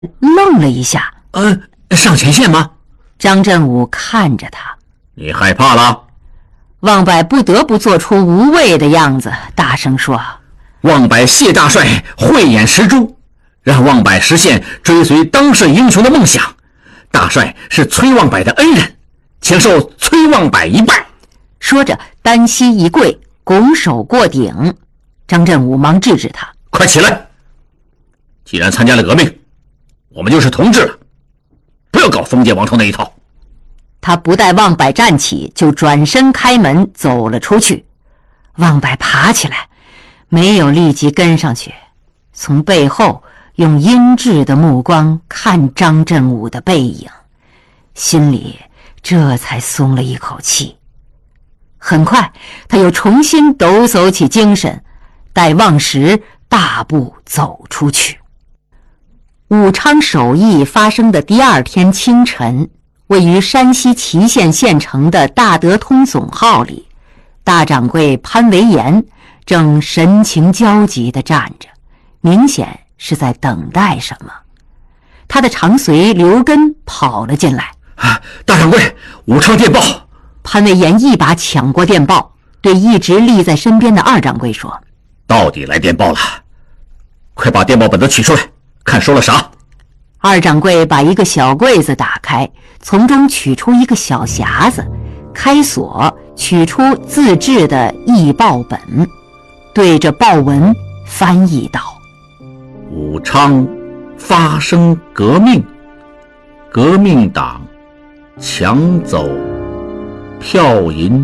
愣了一下。 上前线吗？ 张振武看着他。 你害怕了？ 望柏不得不做出无畏的样子，大声说： 望柏谢大帅慧眼识珠，让望柏实现追随当世英雄的梦想。大帅是崔望柏的恩人，请受崔望柏一拜。 说着单膝一跪，拱手过顶。张振武忙制止他： 快起来！既然参加了革命，我们就是同志了，不要搞封建王朝那一套。 他不待望柏站起，就转身开门走了出去。望柏爬起来，没有立即跟上去，从背后用阴鸷的目光看张振武的背影，心里这才松了一口气。很快他又重新抖擞起精神，待望时大步走出去。武昌首义发生的第二天清晨，位于山西祁县县城的大德通总号里，大掌柜潘维岩正神情焦急地站着，明显是在等待什么。他的长随刘根跑了进来： 大掌柜，武昌电报。 潘维岩一把抢过电报，对一直立在身边的二掌柜说： 到底来电报了，快把电报本子取出来，看说了啥。 二掌柜把一个小柜子打开，从中取出一个小匣子，开锁，取出自制的译报本，对着报文翻译道： 武昌发生革命，革命党抢走票银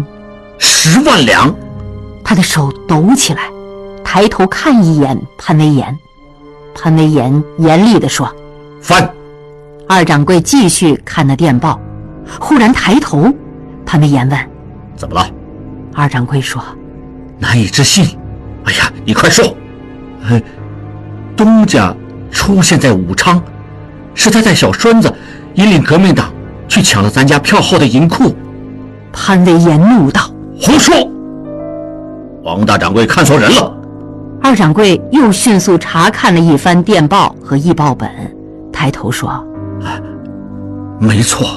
10万两。 他的手抖起来，抬头看一眼潘维岩。潘维岩严厉地说： 翻。 二掌柜继续看那电报，忽然抬头。潘维岩问： 怎么了？ 二掌柜说： 难以置信。哎呀，你快说。东家出现在武昌，是他带小栓子引领革命党去抢了咱家票号的银库。 潘维岩怒道： 胡说！王大掌柜看错人了。 二掌柜又迅速查看了一番电报和译报本，抬头说： 没错。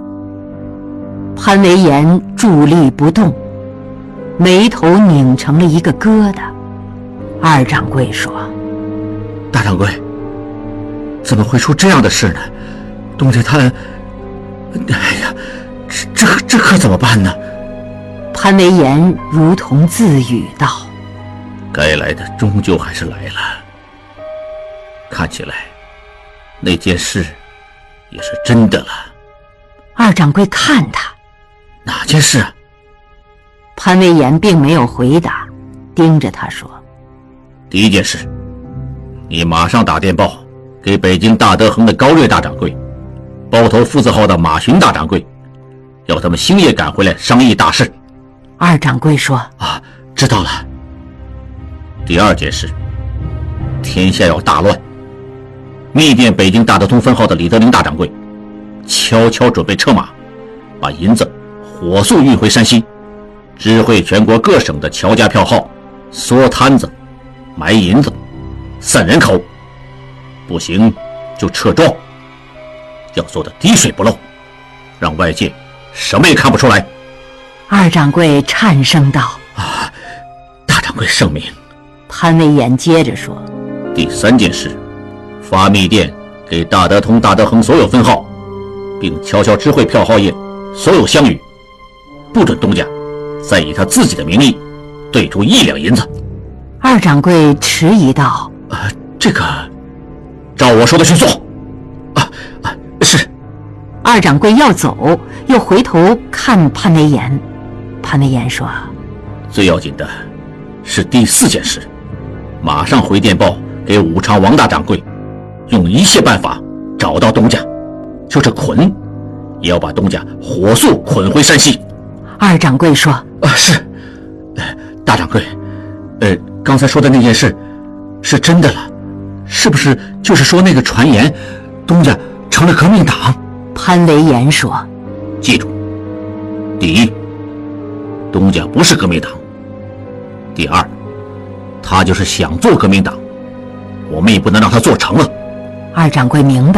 潘维岩伫立不动，眉头拧成了一个疙瘩。二掌柜说： 大掌柜，怎么会出这样的事呢？东家他……哎呀，这可怎么办呢？ 潘维岩如同自语道： 该来的终究还是来了。看起来那件事也是真的了。 二掌柜看他： 哪件事啊？ 潘维岩并没有回答，盯着他说： 第一件事，你马上打电报给北京大德恒的高瑞大掌柜，包头夫子号的马寻大掌柜，要他们星夜赶回来商议大事。 二掌柜说： 知道了。第二件事，天下要大乱，密电北京大德通分号的李德林大掌柜，悄悄准备车马，把银子火速运回山西，知会全国各省的侨家票号，缩摊子，埋银子，散人口，不行就撤庄，要做得滴水不漏，让外界什么也看不出来。 二掌柜颤声道： 大掌柜圣明。 潘维岩接着说： 第三件事，发密电给大德通、大德恒所有分号，并悄悄知会票号业所有乡宇，不准东家再以他自己的名义兑出1两银子。 二掌柜迟疑道： 这个照我说的去做。是。 二掌柜要走，又回头看潘维岩。潘维岩说： 最要紧的是第4件事，马上回电报给武昌王大掌柜，用一切办法找到东家，就是捆也要把东家火速捆回山西。 二掌柜说： 是。大掌柜，刚才说的那件事是真的了，是不是就是说那个传言东家成了革命党？ 潘维岩说： 记住，第一，东家不是革命党；第二，他就是想做革命党，我们也不能让他做成了。 二掌柜明白